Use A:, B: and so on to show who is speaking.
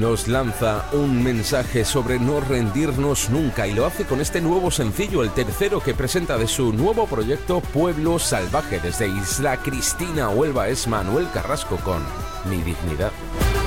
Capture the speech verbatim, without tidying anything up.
A: nos lanza un mensaje sobre no rendirnos nunca y lo hace con este nuevo sencillo, el tercero que presenta de su nuevo proyecto Pueblo Salvaje. Desde Isla Cristina, Huelva, es Manuel Carrasco con Mi Dignidad.